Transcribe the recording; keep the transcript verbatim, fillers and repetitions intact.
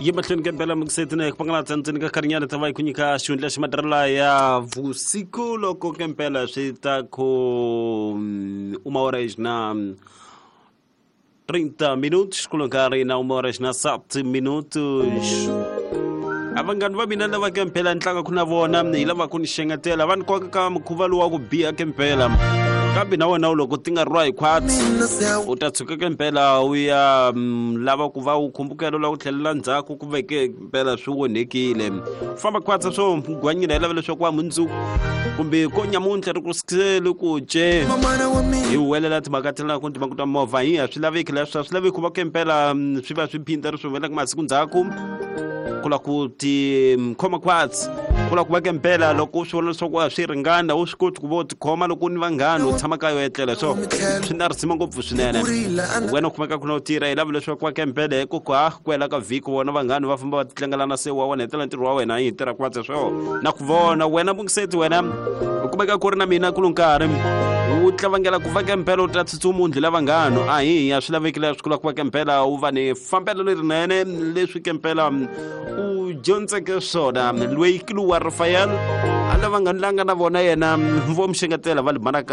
Yematleni kempela muksetine kupangana tsantsini ka karinyana tavai kunyika xihundla xi matirhela ya vusiku loko kempela swi ta ku uma hora na trinta minutos kolokari na uma hora na sete minutos. Avangani va mina lava kempela ntlanga ku na vona hi lava ku ni xengetela va ni koka ka mukhuva lowu wa ku biha kempela kambe na wena loko ti nga rwa hi khwatsi u ta tshuka kempela u ya lava ku va u khumbukela la ku tlhelela ndzhaku ku veke kempela swi onhekile famba khwatsa swo gwanyina hi lava leswaku wa mundzuku kumbe ko nyamuntlha ri ku sikiseli ku je hi huwelela timhaka telana ku timhaka ta movha hi a swi laveki leswi swi laveki ku va kempela swi va swi phinda ri swi humelela ku masiku ndzhaku kula ku ti khoma khwatsi kula ku va kempela loko swi vona leswaku a swi ringana u swi koti ku vo tikhoma loko ni vanghana u tshama ka yo etlela so swi na risima ngopfu swinene wena u kumeka ku na u tirha hi lava leswaku va kempela hi ku ha kwela ka vhiki vona vanghana va famba va titlengelana se wa wena hetela ntirho wa wena hi tirha khwatsi swo na ku vona wena mungiseti wena u kumeka ku ri na mina ku lo nkarhi u tlavangela ku va kempela u ta tsutsuma undlela vanghana a hi a swi lavekile swi kula ku va kempela u va ni fambelo lerinene leswi kempela u dyondzeke swona lweyi ki luwa Rafael a lava nga ndlanga na vona yena vo mi xengetela va le manaka